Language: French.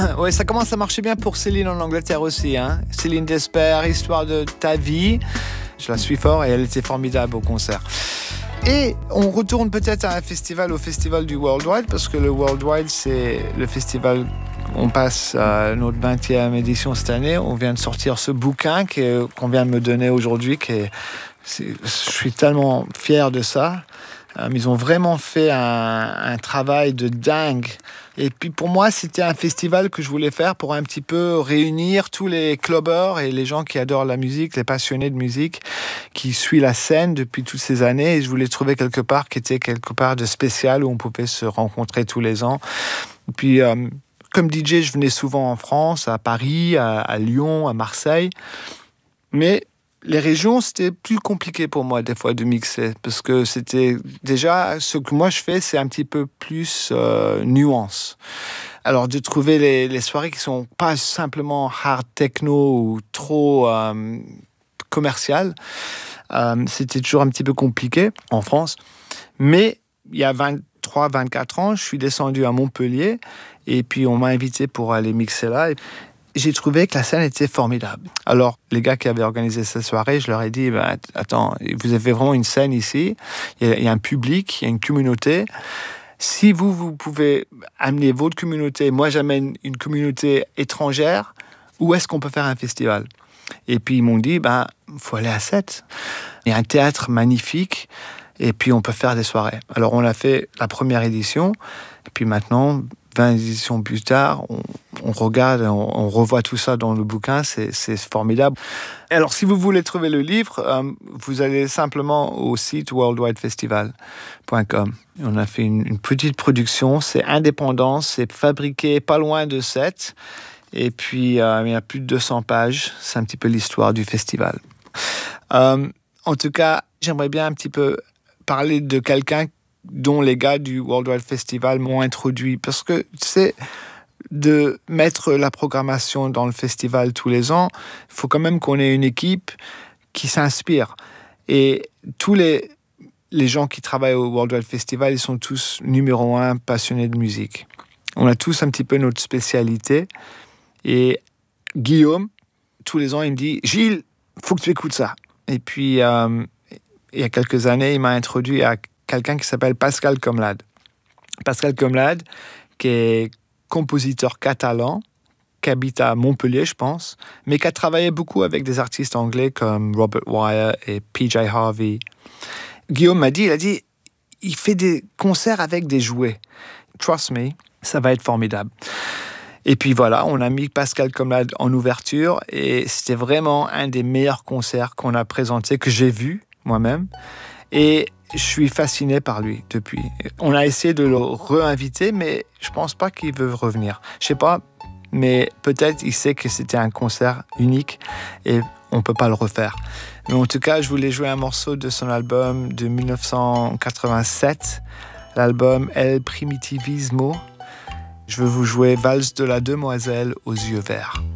Ouais, ça commence à marcher bien pour Céline en Angleterre aussi. Hein. Céline Desper, Histoire de ta vie. Je la suis fort et elle était formidable au concert. Et on retourne peut-être à un festival, au festival du Worldwide, parce que le Worldwide, c'est le festival. On passe à notre 20e édition cette année. On vient de sortir ce bouquin qu'on vient de me donner aujourd'hui. Je suis tellement fier de ça. Ils ont vraiment fait un travail de dingue. Et puis pour moi, c'était un festival que je voulais faire pour un petit peu réunir tous les clubbers et les gens qui adorent la musique, les passionnés de musique, qui suivent la scène depuis toutes ces années. Et je voulais trouver quelque part qui était quelque part de spécial où on pouvait se rencontrer tous les ans. Et puis, comme DJ, je venais souvent en France, à Paris, à Lyon, à Marseille. Mais les régions, c'était plus compliqué pour moi des fois de mixer parce que c'était déjà ce que moi je fais, c'est un petit peu plus nuance. Alors de trouver les soirées qui sont pas simplement hard techno ou trop commerciales, c'était toujours un petit peu compliqué en France. Mais il y a 23-24 ans, je suis descendu à Montpellier et puis on m'a invité pour aller mixer là. J'ai trouvé que la scène était formidable. Alors, les gars qui avaient organisé cette soirée, je leur ai dit, attends, vous avez vraiment une scène ici, il y a un public, il y a une communauté. Si vous pouvez amener votre communauté, moi j'amène une communauté étrangère, où est-ce qu'on peut faire un festival ? Et puis ils m'ont dit, faut aller à Sète. Il y a un théâtre magnifique, et puis on peut faire des soirées. Alors on a fait la première édition, et puis maintenant, 20 éditions plus tard, on regarde, on revoit tout ça dans le bouquin, c'est formidable. Alors, si vous voulez trouver le livre, vous allez simplement au site worldwidefestival.com. On a fait une petite production, c'est indépendant, c'est fabriqué pas loin de Sète, et puis il y a plus de 200 pages, c'est un petit peu l'histoire du festival. En tout cas, j'aimerais bien un petit peu parler de quelqu'un dont les gars du Worldwide Festival m'ont introduit. Parce que, c'est de mettre la programmation dans le festival tous les ans, il faut quand même qu'on ait une équipe qui s'inspire. Et tous les gens qui travaillent au Worldwide Festival, ils sont tous numéro 1 passionnés de musique. On a tous un petit peu notre spécialité. Et Guillaume, tous les ans, il me dit « Gilles, il faut que tu écoutes ça ». Et puis, il y a quelques années, il m'a introduit à quelqu'un qui s'appelle Pascal Comlade. Pascal Comlade, qui est compositeur catalan, qui habite à Montpellier, je pense, mais qui a travaillé beaucoup avec des artistes anglais comme Robert Wire et PJ Harvey. Guillaume m'a dit, il fait des concerts avec des jouets. Trust me, ça va être formidable. Et puis voilà, on a mis Pascal Comlade en ouverture et c'était vraiment un des meilleurs concerts qu'on a présenté, que j'ai vu moi-même. Et je suis fasciné par lui depuis. On a essayé de le réinviter, mais je pense pas qu'il veut revenir. Je sais pas, mais peut-être il sait que c'était un concert unique et on peut pas le refaire. Mais en tout cas, je voulais jouer un morceau de son album de 1987, l'album El Primitivismo. Je veux vous jouer Valse de la Demoiselle aux yeux verts.